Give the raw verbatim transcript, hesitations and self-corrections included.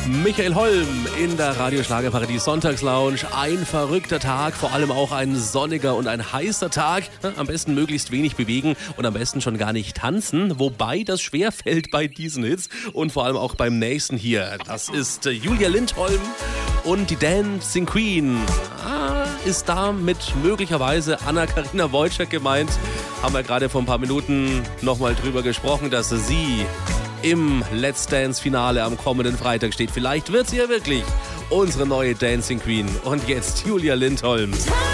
Michael Holm in der Radio-Schlagerparadies Sonntagslounge. Ein verrückter Tag, vor allem auch ein sonniger und ein heißer Tag. Am besten möglichst wenig bewegen und am besten schon gar nicht tanzen. Wobei das schwerfällt bei diesen Hits und vor allem auch beim nächsten hier. Das ist Julia Lindholm und die Dancing Queen. Ah, ist da mit möglicherweise Anna-Karina Wojcik gemeint. Haben wir gerade vor ein paar Minuten nochmal drüber gesprochen, dass sie im Let's Dance-Finale am kommenden Freitag steht. Vielleicht wird sie ja wirklich unsere neue Dancing Queen. Und jetzt Julia Lindholm.